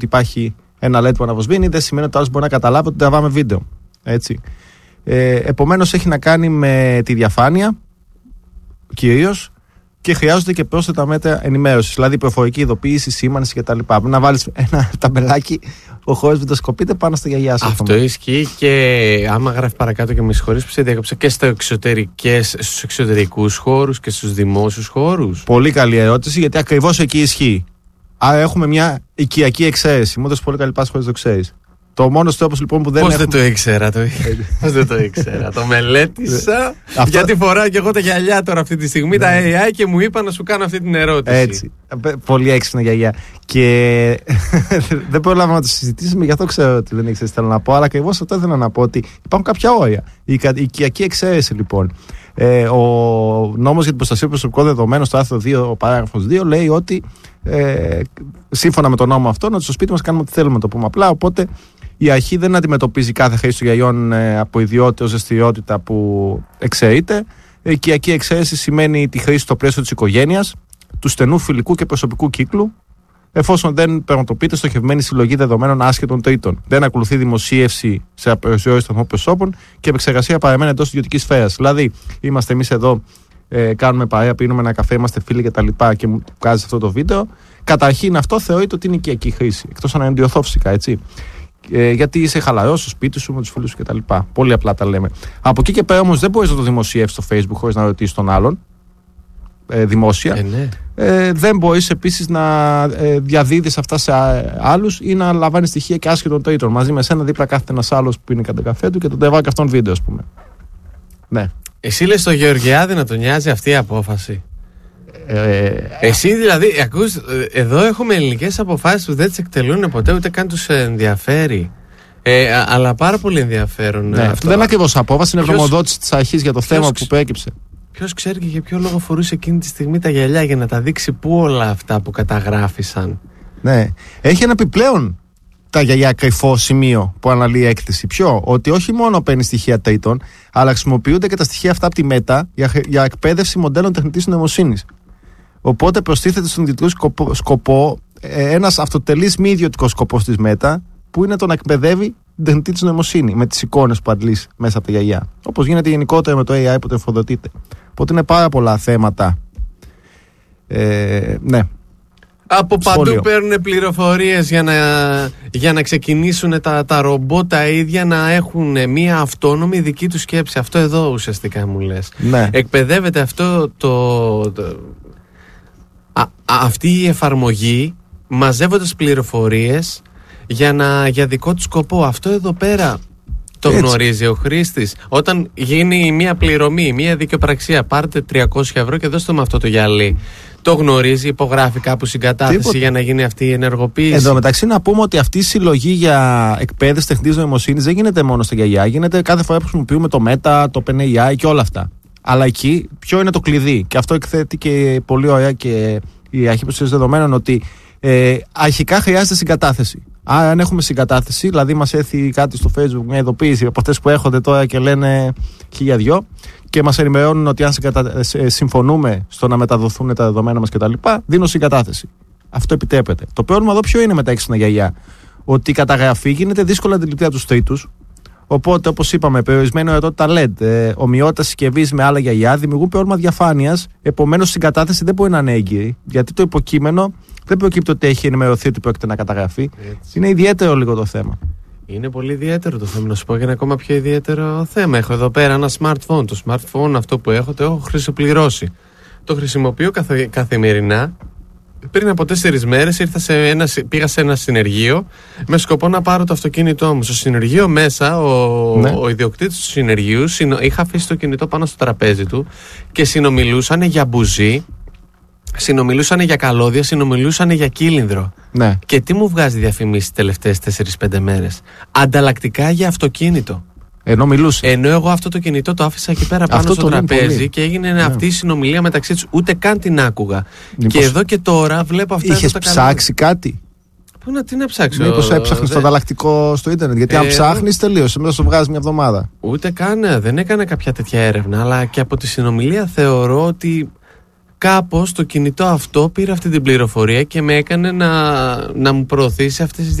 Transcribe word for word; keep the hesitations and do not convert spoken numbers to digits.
υπάρχει ένα ελ ι ντι που αναβοσβήνει, δεν σημαίνει ότι ο άλλος μπορεί να καταλάβει ότι τραβάμε βίντεο. Έτσι. Ε, επομένως, έχει να κάνει με τη διαφάνεια κυρίως και χρειάζονται και πρόσθετα μέτρα ενημέρωσης. Δηλαδή, προφορική ειδοποίηση, σήμανση κτλ. Να βάλεις ένα ταμπελάκι, ο χώρος βιντεοσκοπείται πάνω στα γιαγιά σου. Αυτό ισχύει και άμα γράφει παρακάτω και με συγχωρείς που σε διάκοψα και στο εξωτερικές, στους εξωτερικούς χώρους και στους δημόσιους χώρους. Πολύ καλή ερώτηση, γιατί ακριβώς εκεί ισχύει. Άρα έχουμε μια οικιακή εξαίρεση. Μου έδωσε πολύ καλή πάση χωρίς το ξέρεις. Το μόνο τρόπο λοιπόν που δεν. Πώς έχουμε... δεν το ήξερα, το... Πώς δεν το ήξερα. Το μελέτησα. Αυτό... Γιατί φοράω και εγώ τα γυαλιά τώρα αυτή τη στιγμή, τα έι άι, και μου είπα να σου κάνω αυτή την ερώτηση. Έτσι. Πολύ έξυπνα γιαγιά. Και δεν πρόλαβα να το συζητήσουμε, γι' αυτό ξέρω ότι δεν ήξερες τι θέλω να πω. Αλλά ακριβώς αυτό ήθελα να πω, ότι υπάρχουν κάποια όρια. Η οικιακή εξαίρεση λοιπόν. Ε, ο νόμος για την προστασία προσωπικών δεδομένων, στο άρθρο δύο, ο παράγραφος δύο, λέει ότι ε, σύμφωνα με τον νόμο αυτόν, ότι στο σπίτι μας κάνουμε ό,τι θέλουμε, το πούμε απλά. Οπότε η αρχή δεν αντιμετωπίζει κάθε χρήση των γιαγιών ε, από ιδιότητα ως δραστηριότητα που εξαιρείται. Η οικιακή εξαίρεση σημαίνει τη χρήση στο πλαίσιο της οικογένειας, του στενού φιλικού και προσωπικού κύκλου, εφόσον δεν πραγματοποιείται στοχευμένη συλλογή δεδομένων άσχετων τρίτων, δεν ακολουθεί δημοσίευση σε απεριόριστο αριθμό προσώπων και επεξεργασία παραμένει εντός ιδιωτικής σφαίρας. Δηλαδή, είμαστε εμείς εδώ, ε, κάνουμε παρέα, πίνουμε ένα καφέ, είμαστε φίλοι κτλ. Και, και μου βγάζει αυτό το βίντεο. Καταρχήν, αυτό θεωρείται ότι είναι οικιακή χρήση. Εκτός αν ενδιωθώ φυσικά, έτσι. Ε, γιατί είσαι χαλαρός στο σπίτι σου με τους φίλους σου κτλ. Πολύ απλά τα λέμε. Από εκεί και πέρα όμως δεν μπορείς να το δημοσιεύσεις στο Facebook χωρίς να ρωτήσεις τον άλλον. Ε, δημόσια. Ε, ναι. ε, δεν μπορείς επίσης να ε, διαδίδεις αυτά σε άλλους ή να λαμβάνεις στοιχεία και άσχετων τρίτων. Μαζί με σένα δίπλα κάθεται ένας άλλος που είναι κατά καφέ του και τον τρεβάει και αυτόν βίντεο, ας πούμε. Ναι. Εσύ λες στο Γεωργιάδη να τον νοιάζει αυτή η απόφαση. Ε, Εσύ δηλαδή, ακούς, εδώ έχουμε ελληνικές αποφάσεις που δεν τις εκτελούν ποτέ, ούτε καν τους ενδιαφέρει. Ε, αλλά πάρα πολύ ενδιαφέρον. Ναι, αυτό δεν είναι ακριβώς απόφαση, είναι γνωμοδότηση της αρχής για το θέμα που προέκυψε. Ποιος ξέρει και για ποιο λόγο φορούσε εκείνη τη στιγμή τα γυαλιά, για να τα δείξει πού όλα αυτά που καταγράφησαν. Ναι. Έχει ένα επιπλέον τα γυαλιά κρυφό σημείο που αναλύει η έκθεση. Ποιο? Ότι όχι μόνο παίρνει στοιχεία τρίτων, αλλά χρησιμοποιούνται και τα στοιχεία αυτά από τη Μέτα για, για εκπαίδευση μοντέλων τεχνητής νοημοσύνης. Οπότε προστίθεται στον ιδιωτικό σκοπό, σκοπό ε, ένας αυτοτελής μη ιδιωτικός σκοπός της Μέτα, που είναι το να εκπαιδεύει την τεχνητή της νοημοσύνη με τις εικόνες που αντλείς μέσα από τα γιαγιά. Όπως γίνεται γενικότερα με το έι άι που το εφοδοτείται. Οπότε είναι πάρα πολλά θέματα. Ε, ναι. Από παντού Σχόλιο. Παίρνουν πληροφορίες για να, για να ξεκινήσουν τα, τα ρομπότ τα ίδια να έχουν μια αυτόνομη δική του σκέψη. Αυτό εδώ ουσιαστικά μου λες. Ναι. Εκπαιδεύεται αυτό το, το α, α, αυτή η εφαρμογή μαζεύοντας πληροφορίες για, να, για δικό του σκοπό. Αυτό εδώ πέρα το Έτσι. γνωρίζει ο χρήστης. Όταν γίνει μια πληρωμή, μια δικαιοπραξία, πάρτε τριακόσια ευρώ και δώστε μου αυτό το γυαλί. Το γνωρίζει, υπογράφει κάπου συγκατάθεση Τίποτε. για να γίνει αυτή η ενεργοποίηση. Εν τω μεταξύ, να πούμε ότι αυτή η συλλογή για εκπαίδευση τεχνητής νοημοσύνης δεν γίνεται μόνο στα γιαγιά. Γίνεται κάθε φορά που χρησιμοποιούμε το Meta, το OpenAI και όλα αυτά. Αλλά εκεί, ποιο είναι το κλειδί? Και αυτό εκθέτει και πολύ ωραία και η αρχή προστασίας δεδομένων, ότι ε, αρχικά χρειάζεται συγκατάθεση. Άρα, αν έχουμε συγκατάθεση, δηλαδή μας έρθει κάτι στο Facebook, μια ειδοποίηση από αυτές που έρχονται τώρα και λένε χίλια δυο, και μας ενημερώνουν ότι αν συγκατα... συμφωνούμε στο να μεταδοθούν τα δεδομένα μας κτλ., δίνω συγκατάθεση. Αυτό επιτρέπεται. Το πρόβλημα εδώ ποιο είναι με τα έξυπνα γιαγιά? Ότι η καταγραφή γίνεται δύσκολα αντιληπτή από τους τρίτους. Οπότε, όπως είπαμε, περιορισμένη ορατότητα ελ ι ντι, ε, ομοιότητα συσκευής με άλλα γιαγιά δημιουργούν πρόβλημα διαφάνειας. Επομένως, η συγκατάθεση δεν μπορεί να είναι έγκυρη, γιατί το υποκείμενο δεν προκύπτει ότι έχει ενημερωθεί ότι πρόκειται να καταγραφεί. Έτσι. Είναι ιδιαίτερο λίγο το θέμα. Είναι πολύ ιδιαίτερο το θέμα. Να σου πω και ένα ακόμα πιο ιδιαίτερο θέμα. Έχω εδώ πέρα ένα smartphone. Το smartphone αυτό που έχω το έχω χρησιμοποιήσει. Το χρησιμοποιώ καθε, καθημερινά. Πριν από τέσσερις μέρες ήρθα σε ένα, πήγα σε ένα συνεργείο με σκοπό να πάρω το αυτοκίνητό μου. Στο συνεργείο μέσα, ο, ναι. ο ιδιοκτήτης του συνεργείου, συνο, είχα αφήσει το κινητό πάνω στο τραπέζι του και συνομιλούσαν για μπουζί, συνομιλούσαν για καλώδια, συνομιλούσαν για κύλινδρο. Ναι. Και τι μου βγάζει διαφημίσεις τις τελευταίες τέσσερις πέντε μέρες? Ανταλλακτικά για αυτοκίνητο. Ενώ μιλούσε. Ενώ εγώ αυτό το κινητό το άφησα εκεί πέρα πάνω αυτό στο τραπέζι και έγινε ναι. αυτή η συνομιλία μεταξύ τους. Ούτε καν την άκουγα. Μήπως... Και εδώ και τώρα βλέπω αυτά. Είχες ψάξει κάτι? Πού να τι να ψάξω? Μήπως έψαχνες δε... το ανταλλακτικό στο ίντερνετ? Γιατί ε, αν ψάχνεις τελείωσε, μετά σου βγάζει μια εβδομάδα. Ούτε καν, δεν έκανα κάποια τέτοια έρευνα. Αλλά και από τη συνομιλία θεωρώ ότι κάπως το κινητό αυτό πήρε αυτή την πληροφορία και με έκανε να, να μου προωθήσει αυτές τις